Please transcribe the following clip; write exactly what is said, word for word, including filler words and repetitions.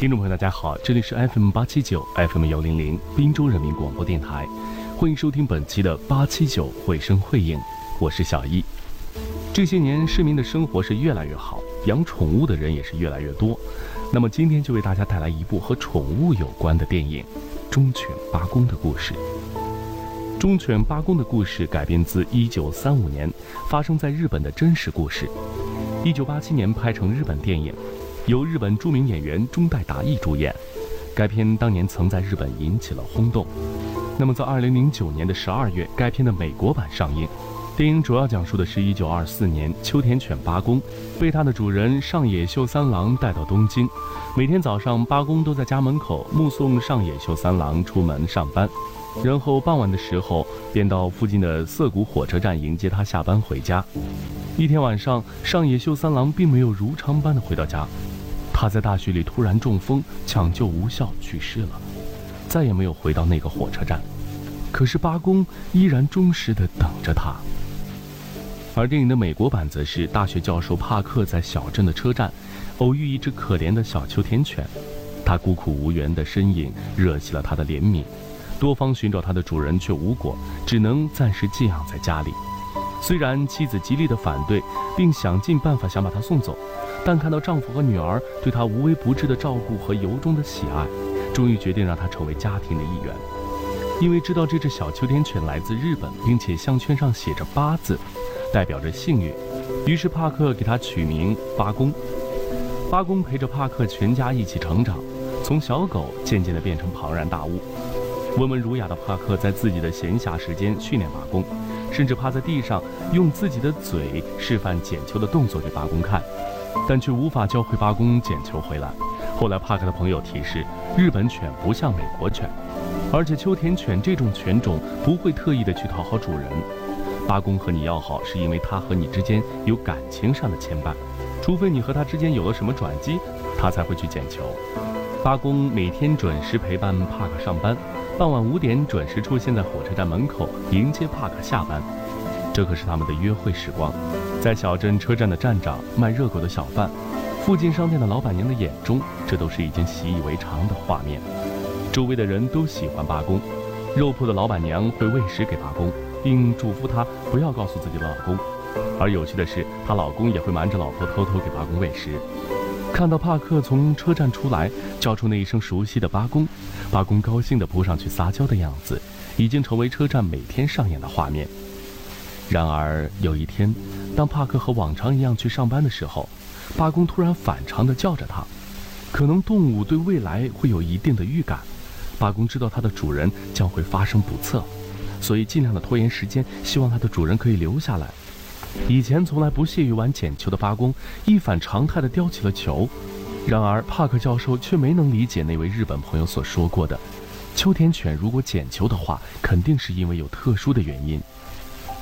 听众朋友，大家好，这里是 F M 八七九 F M 幺零零滨州人民广播电台，欢迎收听本期的八七九绘声绘影，我是小易。这些年，市民的生活是越来越好，养宠物的人也是越来越多。那么今天就为大家带来一部和宠物有关的电影《忠犬八公的故事》。忠犬八公的故事改编自一九三五年发生在日本的真实故事，一九八七年拍成日本电影，由日本著名演员中代达义主演。该片当年曾在日本引起了轰动。那么在二零零九年的十二月，该片的美国版上映。电影主要讲述的是一九二四年，秋田犬八公被他的主人上野秀三郎带到东京。每天早上，八公都在家门口目送上野秀三郎出门上班，然后傍晚的时候便到附近的涩谷火车站迎接他下班回家。一天晚上，上野秀三郎并没有如常般的回到家，他在大雪里突然中风，抢救无效去世了，再也没有回到那个火车站。可是八公依然忠实地等着他。而电影的美国版则是大学教授帕克在小镇的车站偶遇一只可怜的小秋田犬，他孤苦无援的身影惹起了他的怜悯，多方寻找他的主人却无果，只能暂时寄养在家里。虽然妻子极力的反对，并想尽办法想把他送走，但看到丈夫和女儿对他无微不至的照顾和由衷的喜爱，终于决定让他成为家庭的一员。因为知道这只小秋田犬来自日本，并且项圈上写着八字，代表着幸运，于是帕克给他取名八公。八公陪着帕克全家一起成长，从小狗渐渐地变成庞然大物。温文儒雅的帕克在自己的闲暇时间训练八公，甚至趴在地上用自己的嘴示范捡球的动作给八公看，但却无法教会八公捡球回来。后来帕克的朋友提示，日本犬不像美国犬，而且秋田犬这种犬种不会特意的去讨好主人。八公和你要好，是因为他和你之间有感情上的牵绊，除非你和他之间有了什么转机，他才会去捡球。八公每天准时陪伴帕克上班，傍晚五点准时出现在火车站门口迎接帕克下班。这可是他们的约会时光。在小镇车站的站长、卖热狗的小贩、附近商店的老板娘的眼中，这都是已经习以为常的画面。周围的人都喜欢八公，肉铺的老板娘会喂食给八公，并嘱咐他不要告诉自己的老公。而有趣的是，她老公也会瞒着老婆偷偷给八公喂食。看到帕克从车站出来，叫出那一声熟悉的八公，八公高兴地扑上去撒娇的样子，已经成为车站每天上演的画面。然而有一天，当帕克和往常一样去上班的时候，八公突然反常地叫着他。可能动物对未来会有一定的预感，八公知道它的主人将会发生不测，所以尽量的拖延时间，希望它的主人可以留下来。以前从来不屑于玩捡球的八公一反常态地叼起了球。然而帕克教授却没能理解那位日本朋友所说过的，秋田犬如果捡球的话，肯定是因为有特殊的原因，